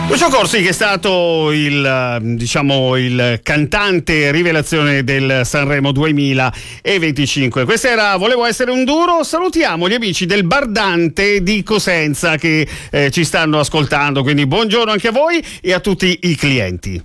Lucio Corsi, che è stato il cantante rivelazione del Sanremo 2025. Questa era Volevo essere un duro. Salutiamo gli amici del Bardante di Cosenza che ci stanno ascoltando, quindi buongiorno anche a voi e a tutti i clienti.